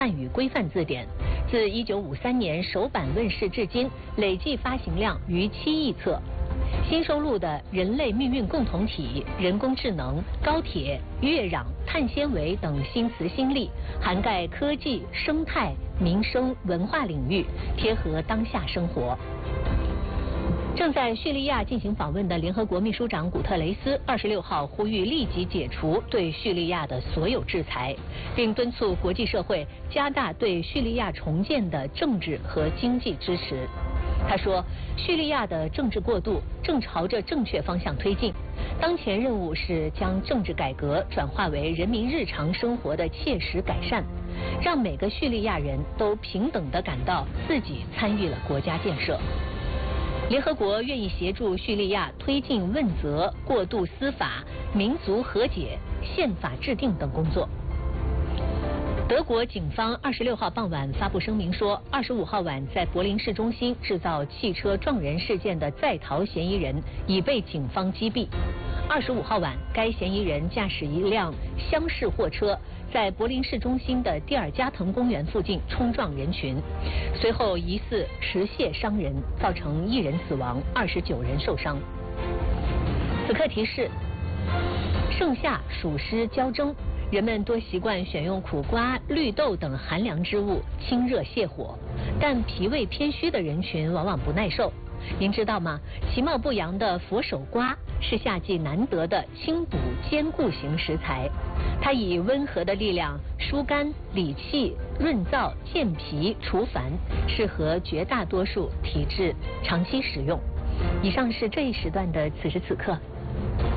汉语规范字典，自1953年首版问世至今，累计发行量逾7亿册。新收录的《人类命运共同体》、人工智能、高铁、月壤、碳纤维等新词新例，涵盖科技、生态、民生、文化领域，贴合当下生活。正在叙利亚进行访问的联合国秘书长古特雷斯26号呼吁立即解除对叙利亚的所有制裁，并敦促国际社会加大对叙利亚重建的政治和经济支持。他说，叙利亚的政治过渡正朝着正确方向推进，当前任务是将政治改革转化为人民日常生活的切实改善，让每个叙利亚人都平等地感到自己参与了国家建设。联合国愿意协助叙利亚推进问责、过渡司法、民族和解、宪法制定等工作。德国警方26号傍晚发布声明说，25号晚在柏林市中心制造汽车撞人事件的在逃嫌疑人已被警方击毙。25号晚，该嫌疑人驾驶一辆厢式货车，在柏林市中心的蒂尔加滕公园附近冲撞人群，随后疑似持械伤人，造成1人死亡，29人受伤。此刻提示：盛夏暑湿交蒸，人们多习惯选用苦瓜、绿豆等寒凉之物清热泻火，但脾胃偏虚的人群往往不耐受。您知道吗？其貌不扬的佛手瓜是夏季难得的清补兼顾型食材，它以温和的力量疏肝理气、润燥、健脾、除烦，适合绝大多数体质长期食用。以上是这一时段的此时此刻。